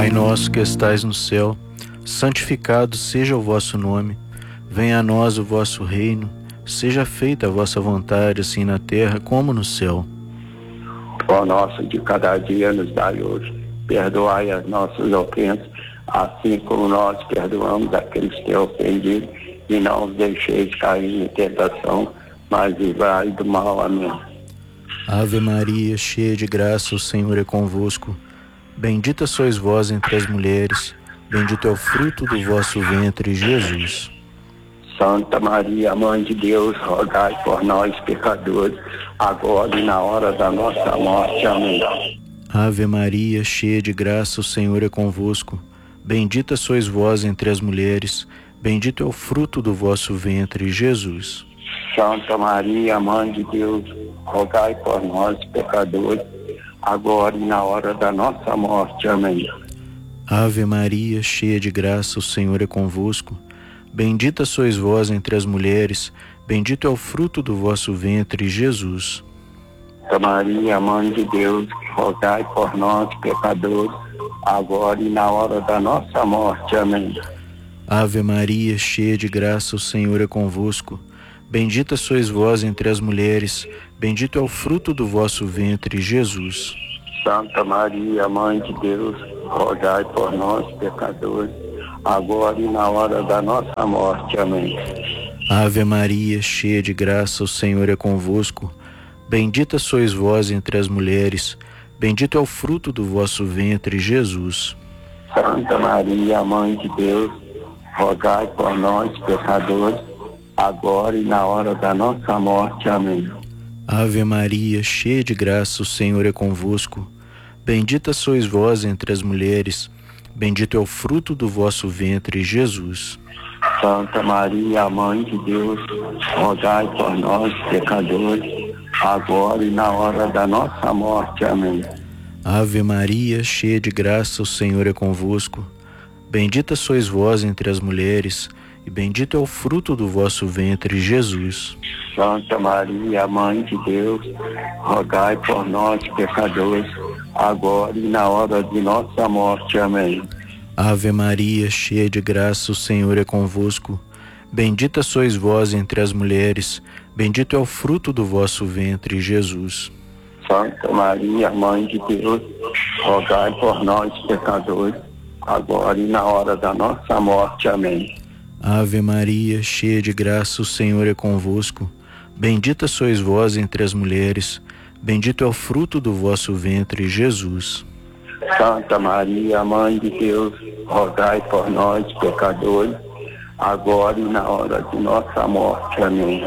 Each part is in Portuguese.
Pai nosso que estais no céu, santificado seja o vosso nome. Venha a nós o vosso reino. Seja feita a vossa vontade, assim na terra como no céu. O pão nosso de cada dia nos dai hoje. Perdoai as nossas ofensas, assim como nós perdoamos aqueles que têm ofendido. E não os deixeis cair em tentação, mas livrai do mal. Amém. Ave Maria, cheia de graça, o Senhor é convosco. Bendita sois vós entre as mulheres, bendito é o fruto do vosso ventre, Jesus. Santa Maria, Mãe de Deus, rogai por nós, pecadores, agora e na hora da nossa morte. Amém. Ave Maria, cheia de graça, o Senhor é convosco. Bendita sois vós entre as mulheres, bendito é o fruto do vosso ventre, Jesus. Santa Maria, Mãe de Deus, rogai por nós, pecadores, agora e na hora da nossa morte. Amém. Ave Maria, cheia de graça, o Senhor é convosco. Bendita sois vós entre as mulheres, bendito é o fruto do vosso ventre, Jesus. Santa Maria, Mãe de Deus, rogai por nós, pecadores, agora e na hora da nossa morte. Amém. Ave Maria, cheia de graça, o Senhor é convosco. Bendita sois vós entre as mulheres, bendito é o fruto do vosso ventre, Jesus. Santa Maria, Mãe de Deus, rogai por nós, pecadores, agora e na hora da nossa morte. Amém. Ave Maria, cheia de graça, o Senhor é convosco. Bendita sois vós entre as mulheres, bendito é o fruto do vosso ventre, Jesus. Santa Maria, Mãe de Deus, rogai por nós, pecadores, agora e na hora da nossa morte. Amém. Ave Maria, cheia de graça, o Senhor é convosco. Bendita sois vós entre as mulheres, bendito é o fruto do vosso ventre, Jesus. Santa Maria, Mãe de Deus, rogai por nós, pecadores, agora e na hora da nossa morte. Amém. Ave Maria, cheia de graça, o Senhor é convosco. Bendita sois vós entre as mulheres, e bendito é o fruto do vosso ventre, Jesus. Santa Maria, Mãe de Deus, rogai por nós, pecadores, agora e na hora de nossa morte. Amém. Ave Maria, cheia de graça, o Senhor é convosco. Bendita sois vós entre as mulheres, bendito é o fruto do vosso ventre, Jesus. Santa Maria, Mãe de Deus, rogai por nós, pecadores, agora e na hora da nossa morte. Amém. Ave Maria, cheia de graça, o Senhor é convosco. Bendita sois vós entre as mulheres, bendito é o fruto do vosso ventre, Jesus. Santa Maria, Mãe de Deus, rogai por nós, pecadores, agora e na hora de nossa morte. Amém.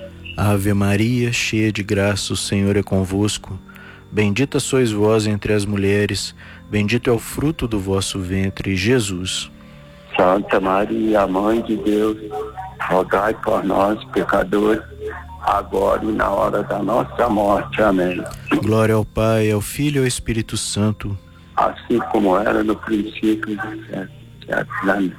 Ave Maria, cheia de graça, o Senhor é convosco. Bendita sois vós entre as mulheres, bendito é o fruto do vosso ventre, Jesus. Santa Maria, Mãe de Deus, rogai por nós, pecadores, agora e na hora da nossa morte. Amém. Glória ao Pai, ao Filho e ao Espírito Santo. Assim como era no princípio do século.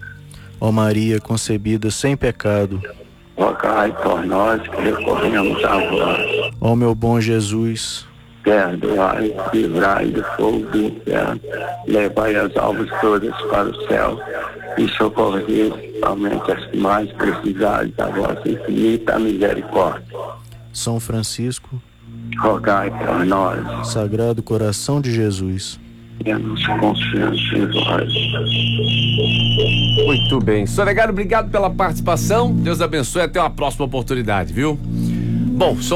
Ó Maria, concebida sem pecado, Rogai por nós que recorremos a vós. ó meu bom Jesus, Perdoai, livrai do fogo do inferno, levai as almas todas para o céu e socorrei principalmente as que mais precisarem da vossa infinita misericórdia. São Francisco, rogai por nós. Sagrado Coração de Jesus, Temos confiança em vós. Muito bem. Solegário, obrigado pela participação. Deus abençoe. Até uma próxima oportunidade, viu? Bom, são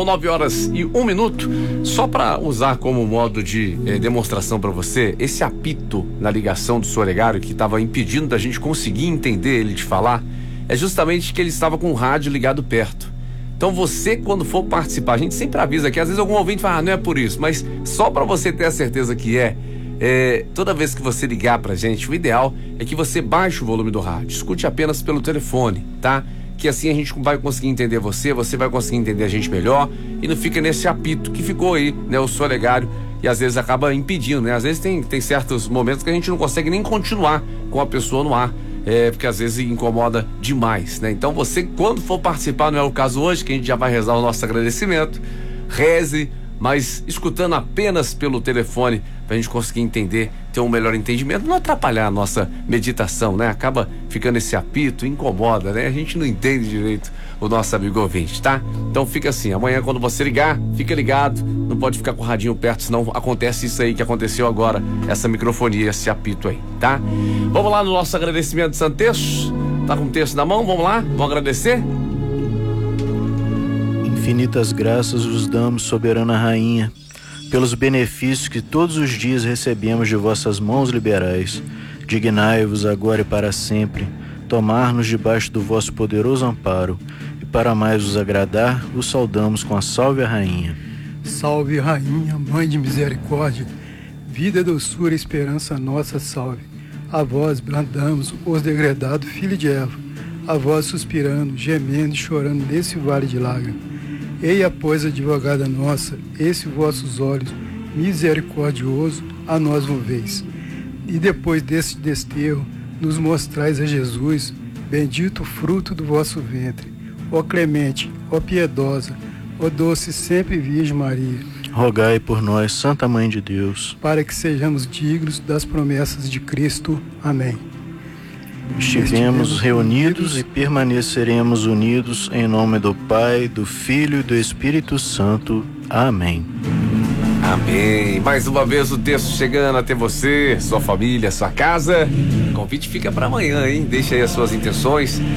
9h01. Só para usar como modo de demonstração para você, esse apito na ligação do Solegário que estava impedindo da gente conseguir entender ele de falar, é justamente que ele estava com o rádio ligado perto. Então você, quando for participar, a gente sempre avisa que às vezes algum ouvinte fala, não é por isso, mas só para você ter a certeza que toda vez que você ligar pra gente, o ideal é que você baixe o volume do rádio, escute apenas pelo telefone, tá? Que assim a gente vai conseguir entender você vai conseguir entender a gente melhor e não fica nesse apito que ficou aí, né, o Solegário, e às vezes acaba impedindo, né? Às vezes tem certos momentos que a gente não consegue nem continuar com a pessoa no ar, porque às vezes incomoda demais, né? Então você, quando for participar, não é o caso hoje, que a gente já vai rezar o nosso agradecimento, reze, mas escutando apenas pelo telefone, pra gente conseguir entender, ter um melhor entendimento, não atrapalhar a nossa meditação, né? Acaba ficando esse apito, incomoda, né? A gente não entende direito o nosso amigo ouvinte, tá? Então fica assim, amanhã quando você ligar, fica ligado, não pode ficar com o radinho perto, senão acontece isso aí que aconteceu agora, essa microfonia, esse apito aí, tá? Vamos lá no nosso agradecimento de Santexo, tá com o texto na mão, vamos lá, vamos agradecer? Infinitas graças vos damos, soberana rainha, pelos benefícios que todos os dias recebemos de vossas mãos liberais. Dignai-vos agora e para sempre tomar-nos debaixo do vosso poderoso amparo, e para mais vos agradar, vos saudamos com a salve a rainha. Salve rainha, mãe de misericórdia, vida, doçura e esperança nossa, salve. A vós bradamos, os degredados filhos de Eva, a vós suspirando, gemendo e chorando nesse vale de lágrimas. Eia, pois, advogada nossa, esse vossos olhos, misericordioso, a nós volveis. E depois desse desterro, nos mostrais a Jesus, bendito o fruto do vosso ventre. Ó clemente, ó piedosa, ó doce sempre Virgem Maria, Rogai por nós, Santa Mãe de Deus, para que sejamos dignos das promessas de Cristo. Amém. estivemos reunidos e permaneceremos unidos em nome do Pai, do Filho e do Espírito Santo. Amém. Amém. Mais uma vez o texto chegando até você, sua família, sua casa. O convite fica para amanhã, hein? Deixa aí as suas intenções.